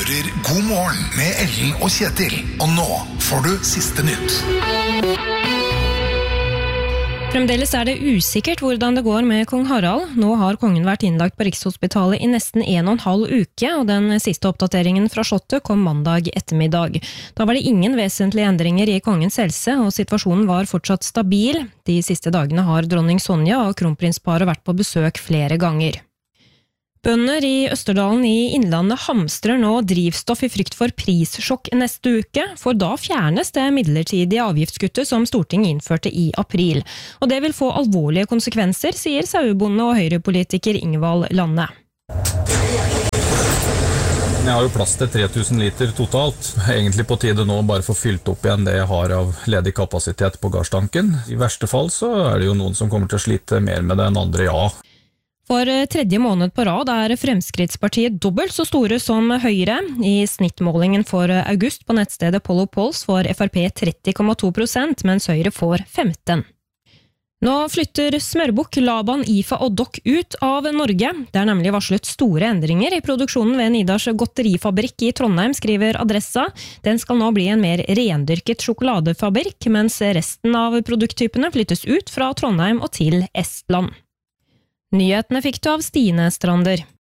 hører God morgen med Ellen og Kjetil. Og nå får du siste nytt. Fremdeles det usikkert hvordan det går med kong Harald. Nå har kongen vært innlagt på Rikshospitalet i nesten 1,5 uke, og den siste oppdateringen fra slottet kom mandag ettermiddag. Da var det ingen vesentlige endringer i kongens helse, og situasjonen var fortsatt stabil. De siste dagene har dronning Sonja og kronprinsparet vært på besøk flere ganger. Bønder i Østerdalen i Innlandet hamstrer nå drivstoff i frykt for prissjokk neste uke, for da fjernes det midlertidige avgiftskuttet som Stortinget innførte i april. Og det vil få alvorlige konsekvenser, sier sauebonde og høyrepolitiker Ingvald Lande. Jeg har jo plass til 3000 liter totalt. Egentlig på tide nå bare få fylt opp igjen det jeg har av ledig kapasitet på garstanken. I verste fall så det jo noen som kommer til å slite mer med det enn andre, ja. For tredje måned på rad Fremskrittspartiet dobbelt så store som Høyre. I snittmålingen for august på nettstedet Pollo Polls får Frp 30,2%, mens Høyre får 15%. Nå flytter Smørbukk, Laban, IFA og Dokk ut av Norge. Det nemlig varslet store endringer i produksjonen ved Nidars godterifabrikk i Trondheim, skriver Adressa. Den skal nå bli en mer rendyrket sjokoladefabrikk, mens resten av produkttypene flyttes ut fra Trondheim og til Estland. Nyhetene fikk du av Stine Strander.